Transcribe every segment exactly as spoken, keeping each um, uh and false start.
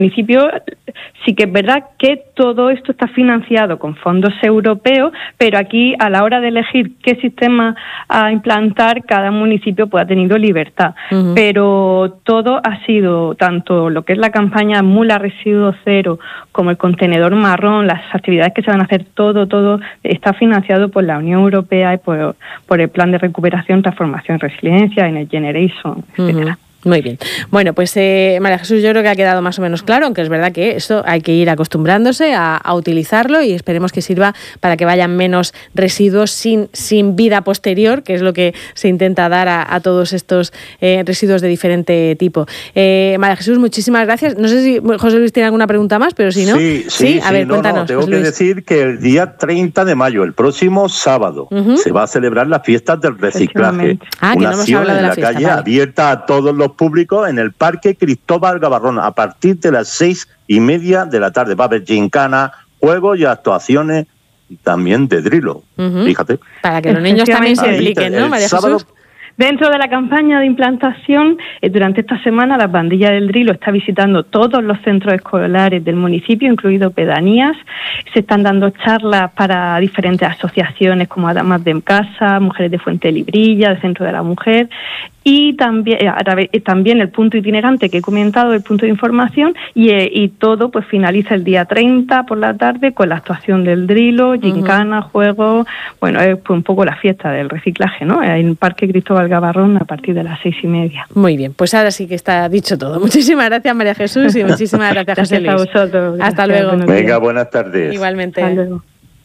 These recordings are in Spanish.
municipio sí que es verdad que todo esto está financiado con fondos europeos, pero aquí a la hora de elegir qué sistema a implantar, cada municipio pues ha tenido libertad. Uh-huh. Pero todo ha sido, tanto lo que es la campaña Mula Residuo Cero como el contenedor marrón, las actividades que se van a hacer, todo, todo está financiado por la Unión Europea y por, por el Plan de Recuperación, Transformación y Resiliencia, en el Generation, etcétera. Uh-huh. Muy bien. Bueno, pues eh, María Jesús, yo creo que ha quedado más o menos claro, aunque es verdad que esto hay que ir acostumbrándose a, a utilizarlo y esperemos que sirva para que vayan menos residuos sin, sin vida posterior, que es lo que se intenta dar a, a todos estos eh, residuos de diferente tipo. Eh, María Jesús, muchísimas gracias. No sé si José Luis tiene alguna pregunta más, pero si no... Sí, sí, ¿sí? A sí, ver, no, cuéntanos. No, tengo José que Luis. decir que el día treinta de mayo, el próximo sábado, uh-huh. se va a celebrar las fiestas del reciclaje. Ah, una que no acción hemos hablado de la, la fiesta, calle vale. abierta a todos los públicos en el Parque Cristóbal Gavarrón a partir de las seis y media de la tarde. Va a haber gincana, juegos y actuaciones también de drilo. Uh-huh. Fíjate. Para que los niños también se impliquen, ¿no, María sábado, Jesús? Dentro de la campaña de implantación, eh, durante esta semana la pandilla del Drilo está visitando todos los centros escolares del municipio, incluido pedanías. Se están dando charlas para diferentes asociaciones como Damas de Casa, Mujeres de Fuente Librilla, el Centro de la Mujer, y también, eh, también el punto itinerante que he comentado, el punto de información, y, eh, y todo pues finaliza el día treinta por la tarde con la actuación del Drilo, gincana, uh-huh. juegos, bueno, es pues un poco la fiesta del reciclaje, ¿no? En el Parque Cristóbal Gavarrón a partir de las seis y media. Muy bien, pues ahora sí que está dicho todo. Muchísimas gracias, María Jesús, y muchísimas gracias, José Luis. Gracias a vosotros. Hasta Gracias, luego. Venga, buenas tardes. Igualmente. Hasta luego.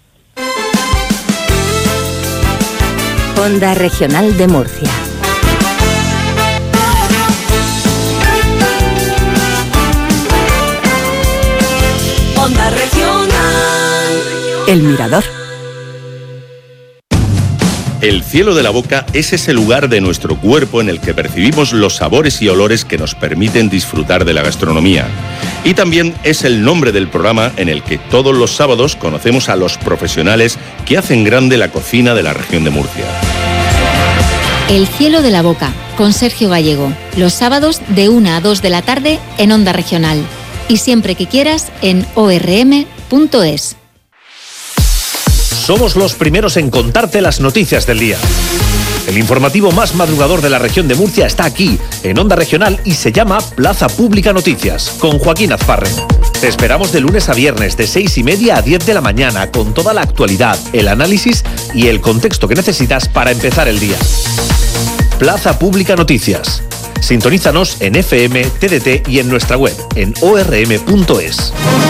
Onda Regional de Murcia. Onda Regional. El Mirador. El cielo de la boca es ese lugar de nuestro cuerpo en el que percibimos los sabores y olores que nos permiten disfrutar de la gastronomía. Y también es el nombre del programa en el que todos los sábados conocemos a los profesionales que hacen grande la cocina de la región de Murcia. El cielo de la boca, con Sergio Gallego. Los sábados de una a dos de la tarde en Onda Regional. Y siempre que quieras en o erre eme punto es. Somos los primeros en contarte las noticias del día. El informativo más madrugador de la región de Murcia está aquí, en Onda Regional, y se llama Plaza Pública Noticias, con Joaquín Azparre. Te esperamos de lunes a viernes, de seis y media a diez de la mañana, con toda la actualidad, el análisis y el contexto que necesitas para empezar el día. Plaza Pública Noticias. Sintonízanos en F M, T D T y en nuestra web, en o erre eme punto es.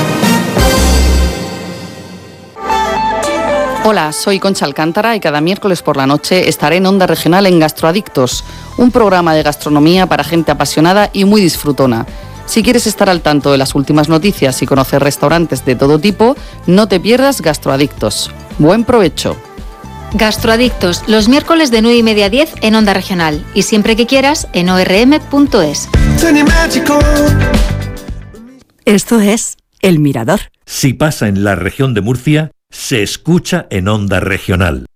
Hola, soy Concha Alcántara y cada miércoles por la noche estaré en Onda Regional en Gastroadictos, un programa de gastronomía para gente apasionada y muy disfrutona. Si quieres estar al tanto de las últimas noticias y conocer restaurantes de todo tipo, no te pierdas Gastroadictos. Buen provecho. Gastroadictos, los miércoles de nueve y media a diez en Onda Regional y siempre que quieras en o erre eme punto es. Esto es El Mirador. Si pasa en la región de Murcia, se escucha en Onda Regional.